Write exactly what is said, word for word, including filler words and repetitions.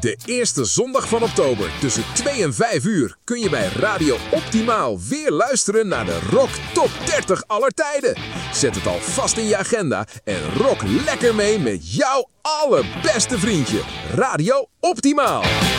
De eerste zondag van oktober tussen twee en vijf uur kun je bij Radio Optimaal weer luisteren naar de Rock Top dertig aller tijden. Zet het alvast in je agenda en rock lekker mee met jouw allerbeste vriendje, Radio Optimaal.